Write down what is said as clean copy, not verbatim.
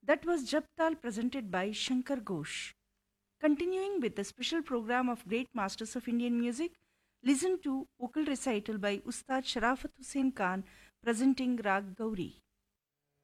That was Japtal presented by Shankar Ghosh. Continuing with the special program of Great Masters of Indian Music, listen to vocal recital by Ustad Sharafat Hussain Khan presenting Rag Gauri.